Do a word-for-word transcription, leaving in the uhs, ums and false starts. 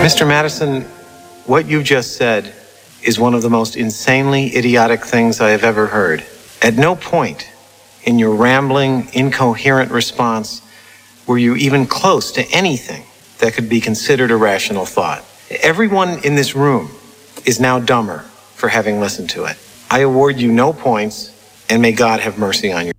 Mister Madison, what you just said is one of the most insanely idiotic things I have ever heard. At no point in your rambling, incoherent response were you even close to anything that could be considered a rational thought. Everyone in this room is now dumber for having listened to it. I award you no points, and may God have mercy on you.